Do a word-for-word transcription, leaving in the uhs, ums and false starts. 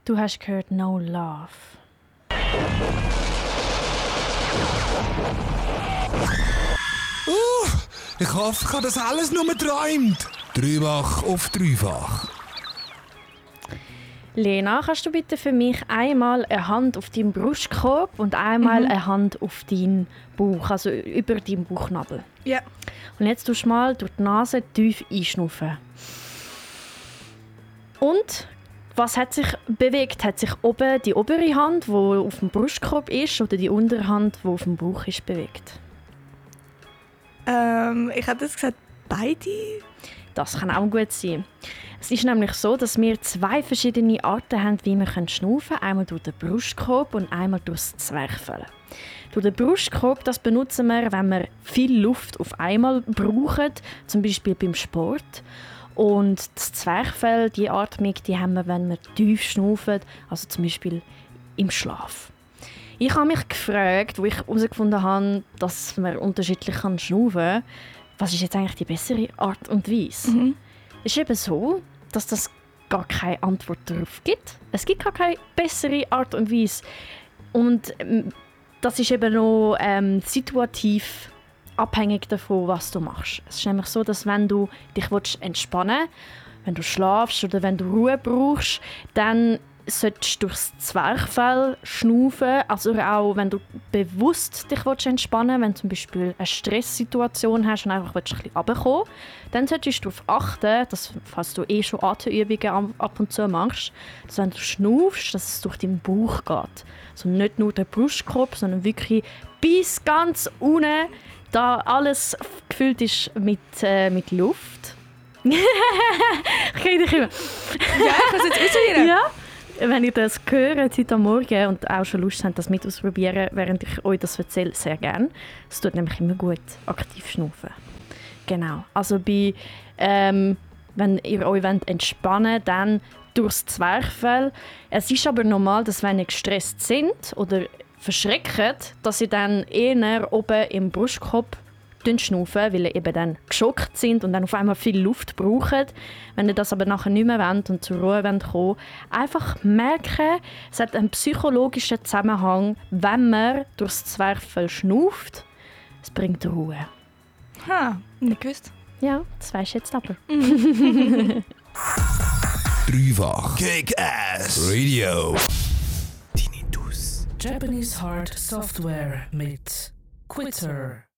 Du hast gehört «No Love». Uh, ich hoffe, ich habe das alles nur geträumt. Dreifach auf dreifach. Lena, kannst du bitte für mich einmal eine Hand auf deinen Brustkorb und einmal mhm. eine Hand auf deinen Bauch, also über deinen Bauchnabel? Ja. Und jetzt tust du mal durch die Nase tief einschnaufen. Und was hat sich bewegt? Hat sich oben die obere Hand, die auf dem Brustkorb ist, oder die untere Hand, die auf dem Bauch ist, bewegt? Ähm, ich hätte gesagt, beide. Das kann auch gut sein. Es ist nämlich so, dass wir zwei verschiedene Arten haben, wie wir schnaufen können. Einmal durch den Brustkorb und einmal durch das Zwerchfell. Durch den Brustkorb, das benutzen wir, wenn wir viel Luft auf einmal brauchen, zum Beispiel beim Sport. Und das Zwerchfell, die Atmung, die haben wir, wenn wir tief schnaufen, also zum Beispiel im Schlaf. Ich habe mich gefragt, wo ich herausgefunden habe, dass man unterschiedlich schnaufen kann, was ist jetzt eigentlich die bessere Art und Weise? Mhm. Es ist eben so, dass das gar keine Antwort darauf gibt. Es gibt gar keine bessere Art und Weise. Und ähm, das ist eben noch ähm, situativ abhängig davon, was du machst. Es ist nämlich so, dass wenn du dich entspannen willst, wenn du schlafst oder wenn du Ruhe brauchst, dann solltest du durchs Zwerchfell schnaufen, also auch wenn du bewusst dich entspannen willst, wenn du zum Beispiel eine Stresssituation hast und einfach ein bisschen runterkommen willst, dann solltest du darauf achten, dass, falls du eh schon Atemübungen ab und zu machst, dass wenn du schnaufst, dass es durch deinen Bauch geht. Also nicht nur der Brustkorb, sondern wirklich bis ganz unten, da alles gefüllt ist mit, äh, mit Luft. Ich kriege dich immer. Ja, ich muss jetzt ausprobieren. Ja. Wenn ihr das hört heute am Morgen und auch schon Lust habt, das mit auszuprobieren, während ich euch das erzähle, sehr gerne. Es tut nämlich immer gut, aktiv schnaufen. Genau. Also bei, ähm, wenn ihr euch entspannen wollt, dann durchs Zwerchfell. Es ist aber normal, dass wenn ihr gestresst sind oder verschreckt, dass ihr dann eher oben im Brustkorb schnaufen, weil ihr eben dann geschockt sind und dann auf einmal viel Luft braucht. Wenn ihr das aber nachher nicht mehr wollt und zur Ruhe kommen wollt, einfach merken, es hat einen psychologischen Zusammenhang, wenn man durchs Zwerchfell schnauft. Es bringt Ruhe. Ha, nicht gewusst. Ja, das weisst du jetzt aber. Dreifach Kick-Ass Radio. Tinnitus. Japanese Heart Software mit Quitter.